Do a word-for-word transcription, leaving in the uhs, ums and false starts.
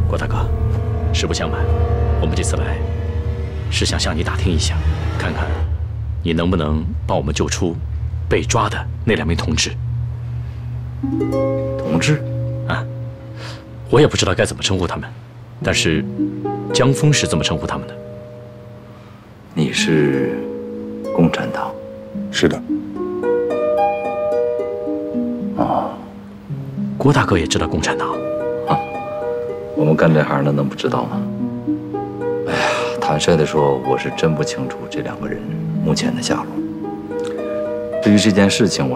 郭大哥，实不相瞒，我们这次来是想向你打听一下，看看你能不能帮我们救出被抓的那两名同志。 同志？ 啊，我也不知道该怎么称呼他们，但是江峰是这么称呼他们的。 你是共产党？ 是的。 哦， 郭大哥也知道共产党？ 啊，我们干这行的能不知道吗？哎呀，坦率地说，我是真不清楚这两个人目前的下落。对于这件事情，我